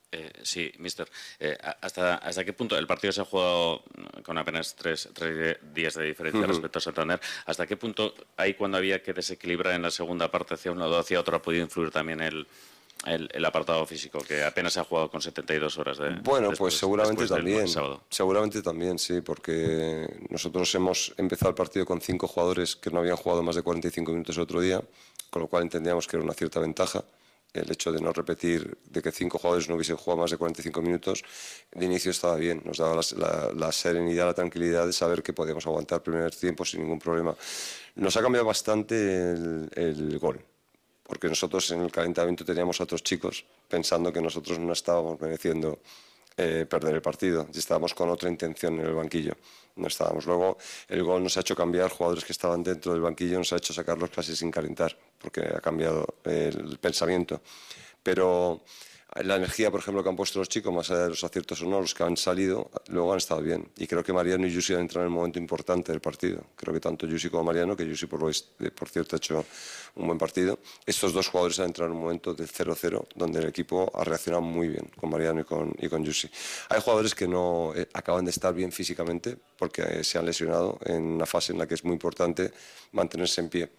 Sí, mister. ¿Hasta qué punto el partido se ha jugado con apenas tres días de diferencia respecto a Santander? ¿Hasta qué punto ahí, cuando había que desequilibrar en la segunda parte hacia un lado o hacia otro, ha podido influir también el apartado físico, que apenas se ha jugado con 72 horas Bueno, pues seguramente del también. sábado? Seguramente también, sí, porque nosotros hemos empezado el partido con 5 jugadores que no habían jugado más de 45 minutos el otro día, con lo cual entendíamos que era una cierta ventaja el hecho de no repetir, de que 5 jugadores no hubiesen jugado más de 45 minutos. De inicio estaba bien, nos daba la serenidad, la tranquilidad de saber que podíamos aguantar el primer tiempo sin ningún problema. Nos ha cambiado bastante el gol, porque nosotros en el calentamiento teníamos a otros chicos pensando que nosotros no estábamos mereciendo perder el partido, y estábamos con otra intención en el banquillo. No estábamos. Luego el gol nos ha hecho cambiar, jugadores que estaban dentro del banquillo nos ha hecho sacarlos casi sin calentar, porque ha cambiado el pensamiento. Pero la energía, por ejemplo, que han puesto los chicos, más allá de los aciertos o no, los que han salido, luego han estado bien. Y creo que Mariano y Yusi han entrado en el momento importante del partido. Creo que tanto Yusi como Mariano, que Yusi por cierto ha hecho un buen partido, estos dos jugadores han entrado en un momento del 0-0, donde el equipo ha reaccionado muy bien, con Mariano y con Yusi. Hay jugadores que no acaban de estar bien físicamente, porque se han lesionado en una fase en la que es muy importante mantenerse en pie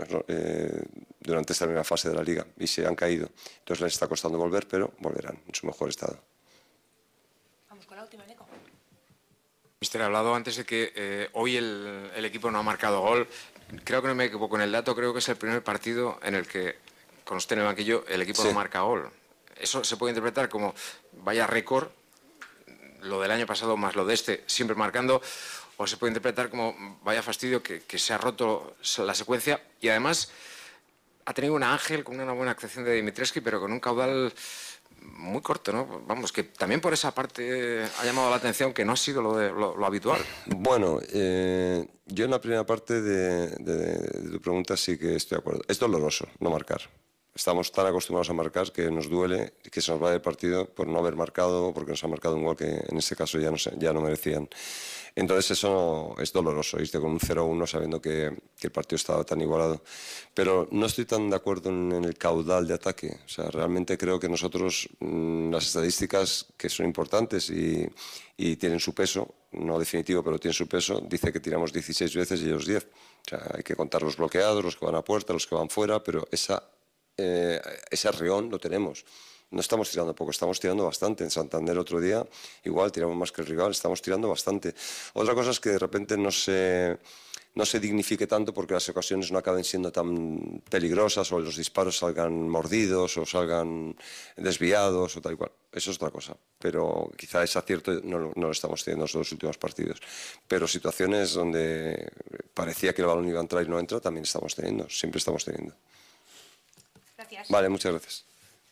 durante esta primera fase de la Liga, y se han caído. Entonces les está costando volver, pero volverán en su mejor estado. Vamos con la última, Nico. Mister, ha hablado antes de que hoy el equipo no ha marcado gol. Creo que no me equivoco en el dato, creo que es el primer partido en el que, con usted en el banquillo, el equipo no marca gol. Eso se puede interpretar como vaya récord, lo del año pasado más lo de este, siempre marcando, o se puede interpretar como vaya fastidio que se ha roto la secuencia, y además ha tenido una Ángel con una buena actuación de Dimitrescu, pero con un caudal muy corto, ¿no? Vamos, que también por esa parte ha llamado la atención, que no ha sido lo habitual. Bueno, yo en la primera parte de tu pregunta sí que estoy de acuerdo. Es doloroso no marcar. Estamos tan acostumbrados a marcar que nos duele que se nos vaya el partido por no haber marcado, porque nos han marcado un gol que en este caso ya no merecían. Entonces eso es doloroso, irte con un 0-1 sabiendo que el partido estaba tan igualado. Pero no estoy tan de acuerdo en el caudal de ataque. O sea, realmente creo que nosotros, las estadísticas que son importantes y tienen su peso, no definitivo, pero tienen su peso, dice que tiramos 16 veces y ellos 10. O sea, hay que contar los bloqueados, los que van a puerta, los que van fuera, pero ese arreón lo tenemos. No estamos tirando poco, estamos tirando bastante. En Santander otro día igual tiramos más que el rival, estamos tirando bastante. Otra cosa es que de repente no se dignifique tanto porque las ocasiones no acaben siendo tan peligrosas, o los disparos salgan mordidos o salgan desviados o tal y cual. Eso es otra cosa, pero quizá ese acierto no lo estamos teniendo en los dos últimos partidos. Pero situaciones donde parecía que el balón iba a entrar y no entra, también estamos teniendo, siempre estamos teniendo. Gracias. Vale, muchas gracias.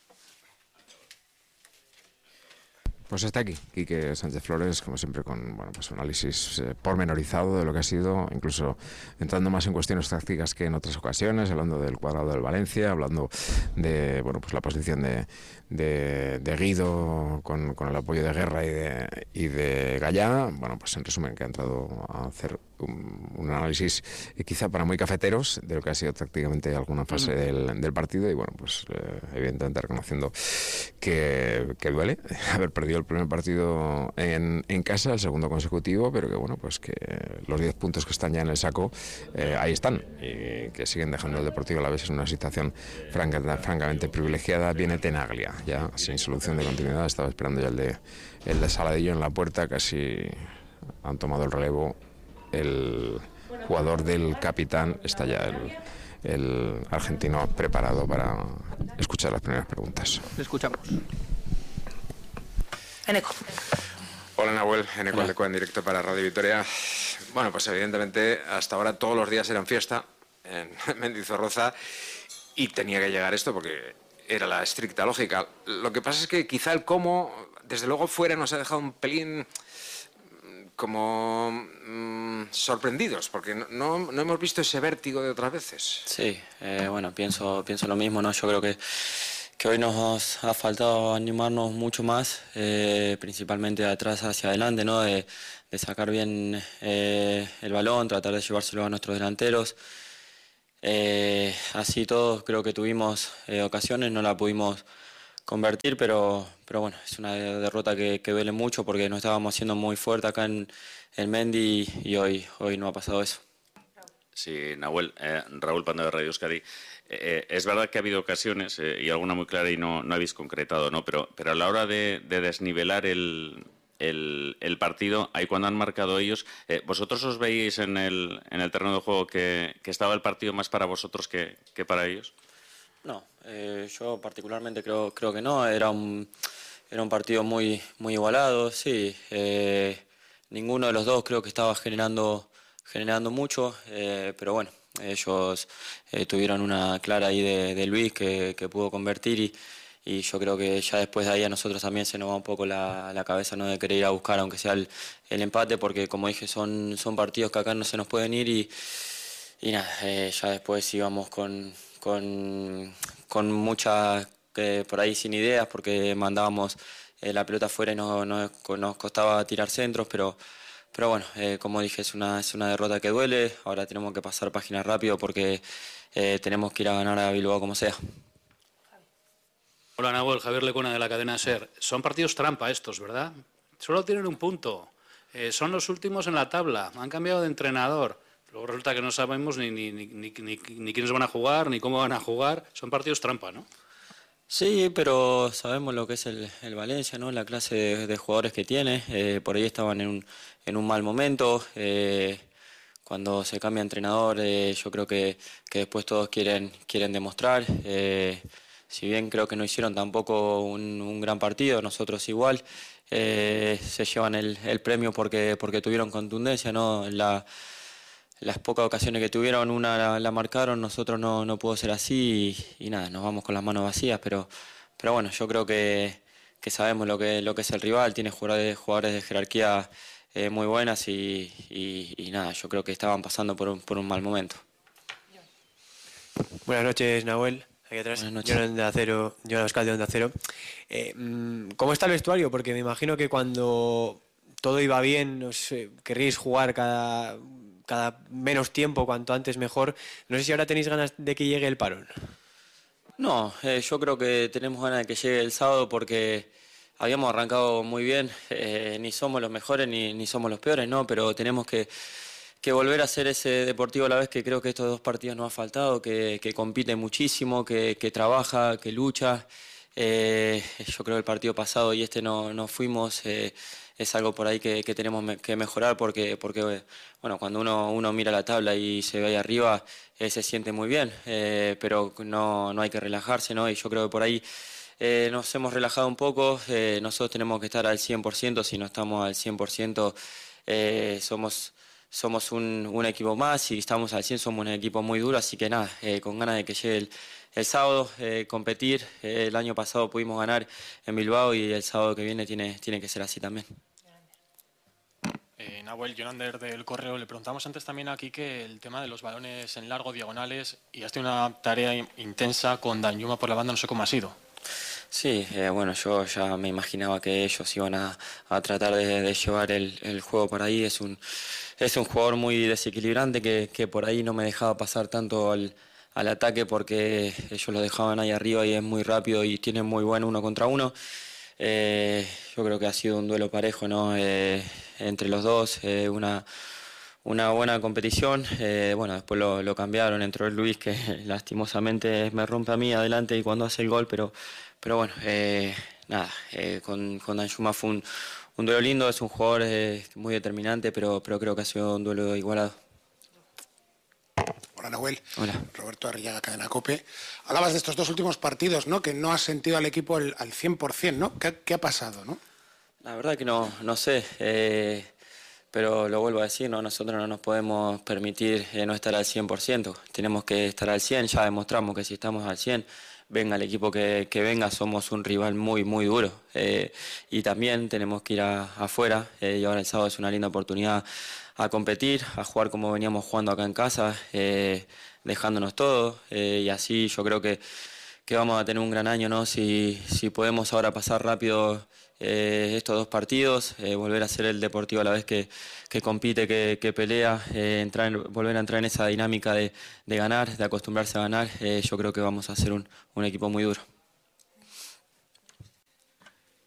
Pues hasta aquí, Quique Sánchez Flores, como siempre, con un análisis pormenorizado de lo que ha sido, incluso entrando más en cuestiones tácticas que en otras ocasiones, hablando del cuadrado del Valencia, hablando de la posición de Guido con el apoyo de Guerra y de Gallá. Bueno, pues en resumen, que ha entrado a hacer un análisis quizá para muy cafeteros de lo que ha sido tácticamente alguna fase del partido, y evidentemente reconociendo que duele haber perdido el primer partido en casa, el segundo consecutivo, pero que los 10 puntos que están ya en el saco ahí están, y que siguen dejando el Deportivo Alavés en una situación francamente privilegiada. Viene Tenaglia ya sin solución de continuidad, estaba esperando ya el de Saladillo en la puerta, casi han tomado el relevo. El jugador del capitán, está ya el argentino preparado para escuchar las primeras preguntas. Le escuchamos. Eneco. Hola, Nahuel, Eneco Aldecoa en directo para Radio Vitoria. Bueno, pues evidentemente hasta ahora todos los días eran fiesta en Mendizorroza, y tenía que llegar esto porque era la estricta lógica. Lo que pasa es que quizá el cómo, desde luego fuera, nos ha dejado un pelín como sorprendidos, porque no hemos visto ese vértigo de otras veces. Sí, pienso lo mismo, ¿no? Yo creo que hoy nos ha faltado animarnos mucho más, principalmente de atrás hacia adelante, ¿no? De sacar bien el balón, tratar de llevárselo a nuestros delanteros. Así todos creo que tuvimos ocasiones, no la pudimos convertir, pero bueno, es una derrota que duele mucho porque nos estábamos haciendo muy fuerte acá en Mendy y hoy no ha pasado eso. Sí, Nahuel, Raúl Pando de Radio Euskadi. Es verdad que ha habido ocasiones, y alguna muy clara, y no habéis concretado, ¿no? Pero a la hora de desnivelar el partido, ahí cuando han marcado ellos, ¿vosotros os veis en el terreno de juego que estaba el partido más para vosotros que para ellos? No, yo particularmente creo que no. Era un partido muy igualado, sí. Ninguno de los dos creo que estaba generando mucho, pero bueno, ellos tuvieron una clara ahí de Luis que pudo convertir y yo creo que ya después de ahí a nosotros también se nos va un poco la cabeza, ¿no?, de querer ir a buscar aunque sea el empate, porque como dije son partidos que acá no se nos pueden ir y nada, ya después íbamos con muchas, por ahí sin ideas, porque mandábamos la pelota afuera y nos costaba tirar centros, pero bueno, como dije, es una derrota que duele. Ahora tenemos que pasar página rápido porque tenemos que ir a ganar a Bilbao como sea. Hola Nahuel, Javier Lecona de la cadena SER. Son partidos trampa estos, ¿verdad? Solo tienen un punto. Son los últimos en la tabla. Han cambiado de entrenador. Luego resulta que no sabemos ni quiénes van a jugar, ni cómo van a jugar. Son partidos trampa, ¿no? Sí, pero sabemos lo que es el Valencia, ¿no? La clase de jugadores que tiene. Por ahí estaban en un mal momento. Cuando se cambia entrenador, yo creo que después todos quieren demostrar. Si bien creo que no hicieron tampoco un gran partido, nosotros igual. Se llevan el premio porque tuvieron contundencia, ¿no? Las pocas ocasiones que tuvieron, una la marcaron, nosotros no pudo ser así y nada, nos vamos con las manos vacías, pero bueno, yo creo que sabemos lo que es el rival, tiene jugadores de jerarquía muy buenas y nada, yo creo que estaban pasando por un mal momento. Buenas noches, Nahuel. Aquí atrás, Jonan Euskal de Onda Cero. ¿Cómo está el vestuario? Porque me imagino que cuando todo iba bien, querríais jugar cada menos tiempo, cuanto antes mejor. No sé si ahora tenéis ganas de que llegue el parón. No, yo creo que tenemos ganas de que llegue el sábado porque habíamos arrancado muy bien. Ni somos los mejores ni somos los peores, ¿no? Pero tenemos que volver a ser ese Deportivo a la vez que creo que estos dos partidos nos ha faltado, que compite muchísimo, que trabaja, que lucha. Yo creo que el partido pasado y este no fuimos, es algo por ahí que tenemos que mejorar porque bueno, cuando uno mira la tabla y se ve ahí arriba, se siente muy bien, pero no hay que relajarse, ¿no? Y yo creo que por ahí nos hemos relajado un poco. Nosotros tenemos que estar al 100%, si no estamos al 100%, somos un equipo más. Si estamos al 100 somos un equipo muy duro, así que nada, con ganas de que llegue el sábado, competir. El año pasado pudimos ganar en Bilbao y el sábado que viene tiene que ser así también. Nahuel, Jonander del Correo, le preguntamos antes también aquí que el tema de los balones en largo, diagonales, y has tenido una tarea intensa con Danjuma por la banda, no sé cómo ha sido. Sí, bueno, yo ya me imaginaba que ellos iban a tratar de llevar el juego por ahí. Es un jugador muy desequilibrante que por ahí no me dejaba pasar tanto al ataque porque ellos lo dejaban ahí arriba y es muy rápido y tiene muy buen 1 contra 1. Yo creo que ha sido un duelo parejo, ¿no? Entre los dos, una buena competición. Bueno, después lo cambiaron, entró el Luis que lastimosamente me rompe a mí adelante y cuando hace el gol, pero bueno, nada, con Danjuma fue un duelo lindo. Es un jugador muy determinante, pero creo que ha sido un duelo igualado. Hola Nahuel. Hola. Roberto Arriaga, Cadena COPE. Hablabas de estos dos últimos partidos, ¿no? Que no has sentido al equipo al 100%, ¿no? ¿Qué ha pasado, no? La verdad que no sé, pero lo vuelvo a decir, ¿no? Nosotros no nos podemos permitir no estar al 100%. Tenemos que estar al 100%, ya demostramos que si estamos al 100%, venga el equipo que venga, somos un rival muy duro. Y también tenemos que ir afuera, y ahora el sábado es una linda oportunidad a competir, a jugar como veníamos jugando acá en casa, dejándonos todo, y así yo creo que vamos a tener un gran año, ¿no? Si podemos ahora pasar rápido estos dos partidos, volver a ser el Deportivo a la vez que compite, que pelea, volver a entrar en esa dinámica de ganar, de acostumbrarse a ganar, yo creo que vamos a ser un equipo muy duro.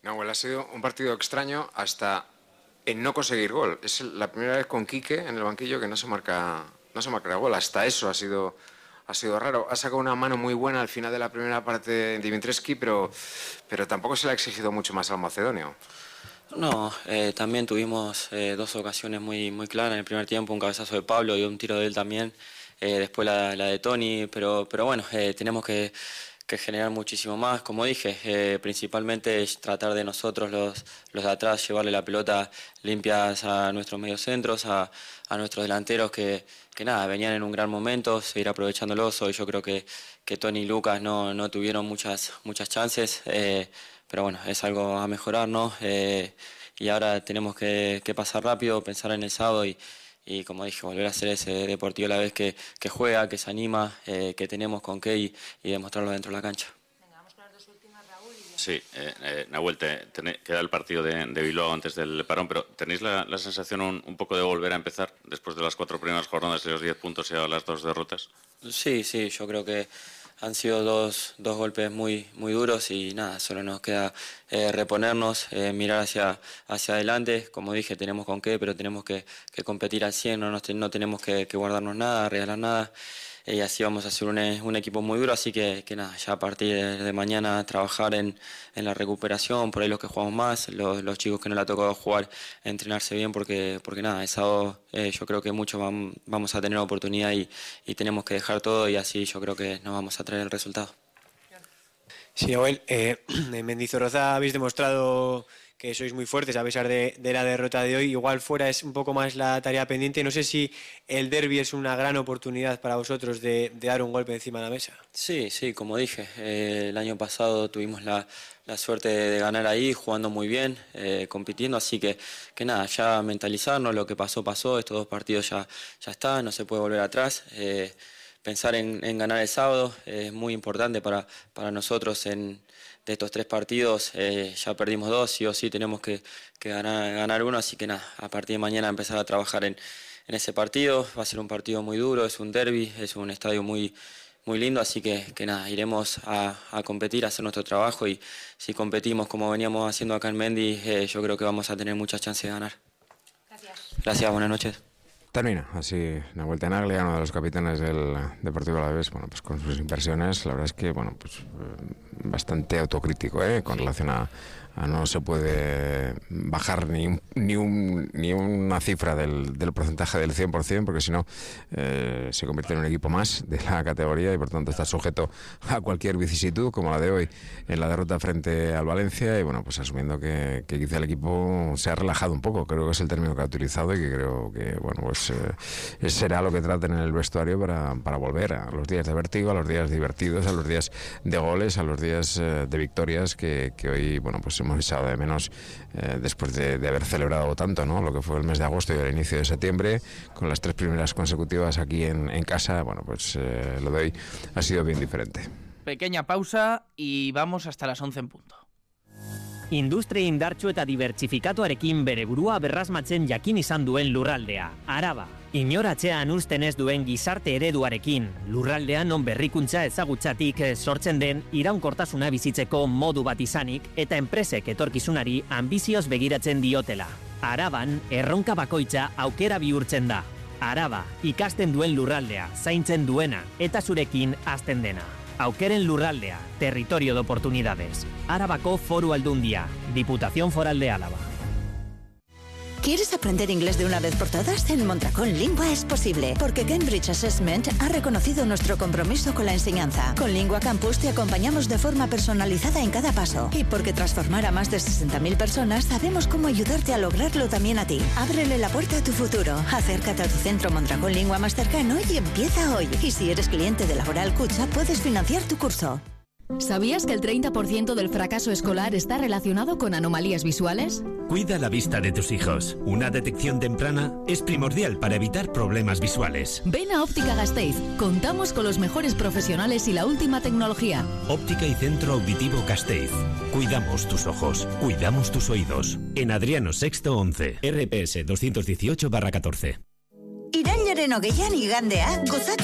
Nahuel, ha sido un partido extraño hasta en no conseguir gol. Es la primera vez con Quique en el banquillo que no se marca gol. Hasta eso ha sido raro. Ha sacado una mano muy buena al final de la primera parte de Dimitrescu, pero tampoco se le ha exigido mucho más al macedonio. No, también tuvimos 2 ocasiones muy claras en el primer tiempo, un cabezazo de Pablo y un tiro de él también, después la de Toni, pero bueno, tenemos que generar muchísimo más, como dije, principalmente es tratar de nosotros los de atrás llevarle la pelota limpias a nuestros mediocentros, a nuestros delanteros que nada, venían en un gran momento, seguir aprovechándolos. Hoy yo creo que Toni y Lucas no tuvieron muchas chances, pero bueno, es algo a mejorar, ¿no? Y ahora tenemos que pasar rápido, pensar en el sábado y como dije, volver a ser ese Deportivo a la vez que juega, que se anima, que tenemos con qué y demostrarlo dentro de la cancha. Venga, vamos con las 2 últimas, Raúl. Sí, Nahuel, queda el partido de Bilbao antes del parón, pero ¿tenéis la sensación un poco de volver a empezar después de las 4 primeras jornadas y los 10 puntos y ahora las 2 derrotas? Sí, yo creo que han sido dos golpes muy duros y nada, solo nos queda reponernos, mirar hacia adelante. Como dije, tenemos con qué, pero tenemos que competir al 100, no tenemos que guardarnos nada, regalar nada. Y así vamos a ser un equipo muy duro, así que nada, ya a partir de mañana trabajar en la recuperación, por ahí los que jugamos más, los chicos que no le ha tocado jugar, entrenarse bien, porque nada, el sábado yo creo que muchos vamos a tener oportunidad y tenemos que dejar todo y así yo creo que nos vamos a traer el resultado. Sí, Nahuel, en Mendizorroza habéis demostrado que sois muy fuertes a pesar de la derrota de hoy. Igual fuera es un poco más la tarea pendiente. No sé si el derbi es una gran oportunidad para vosotros de dar un golpe encima de la mesa. Sí, como dije, el año pasado tuvimos la suerte de ganar ahí, jugando muy bien, compitiendo, así que nada, ya mentalizarnos, lo que pasó, estos 2 partidos ya está, no se puede volver atrás. Pensar en ganar el sábado es muy importante para nosotros. De estos 3 partidos ya perdimos 2, sí o sí tenemos que ganar uno, así que nada, a partir de mañana empezar a trabajar en ese partido. Va a ser un partido muy duro, es un derbi, es un estadio muy lindo, así que nada, iremos a competir, a hacer nuestro trabajo y si competimos como veníamos haciendo acá en Mendy, yo creo que vamos a tener muchas chances de ganar. Gracias, buenas noches. Termina así Nahuel Tenaglia, uno de los capitanes del Deportivo Alavés, bueno, pues con sus impresiones. La verdad es que, bueno, pues bastante autocrítico, con relación a no se puede bajar ni una cifra del porcentaje del 100%, porque si no se convierte en un equipo más de la categoría y por tanto está sujeto a cualquier vicisitud, como la de hoy en la derrota frente al Valencia. Y bueno, pues asumiendo que quizá el equipo se ha relajado un poco, creo que es el término que ha utilizado y que creo que, bueno, pues será lo que traten en el vestuario para volver a los días de vértigo, a los días divertidos, a los días de goles, a los días de victorias que hoy, bueno, pues hemos echado de menos después de haber celebrado tanto, ¿no? Lo que fue el mes de agosto y el inicio de septiembre, con las 3 primeras consecutivas aquí en casa. Bueno, pues lo de hoy ha sido bien diferente. Pequeña pausa y vamos hasta las 11 en punto. Industria indartsu eta dibertsifikatuarekin bere burua berrasmatzen jakin izan duen lurraldea, Araba. Inor atzean uzten ez duen gizarte ereduarekin, lurraldean non berrikuntza ezagutzatik sortzen den iraunkortasuna bizitzeko modu bat izanik eta enpresek etorkizunari anbizioz begiratzen diotela. Araban, erronka bakoitza aukera bihurtzen da. Araba, ikasten duen lurraldea, zaintzen duena eta zurekin hazten dena. Aukeren lurraldea, territorio de oportunidades. Arabako Foru Aldundia, Diputación Foral de Álava. ¿Quieres aprender inglés de una vez por todas? En Mondragón Lingua es posible, porque Cambridge Assessment ha reconocido nuestro compromiso con la enseñanza. Con Lingua Campus te acompañamos de forma personalizada en cada paso. Y porque transformar a más de 60.000 personas, sabemos cómo ayudarte a lograrlo también a ti. Ábrele la puerta a tu futuro. Acércate a tu centro Mondragón Lingua más cercano y empieza hoy. Y si eres cliente de Laboral Cucha, puedes financiar tu curso. ¿Sabías que el 30% del fracaso escolar está relacionado con anomalías visuales? Cuida la vista de tus hijos. Una detección temprana es primordial para evitar problemas visuales. Ven a Óptica Gasteiz. Contamos con los mejores profesionales y la última tecnología. Óptica y Centro Auditivo Gasteiz. Cuidamos tus ojos, cuidamos tus oídos. En Adriano VI 11, RPS 218/14. Irailaren 20 igandean, gozatu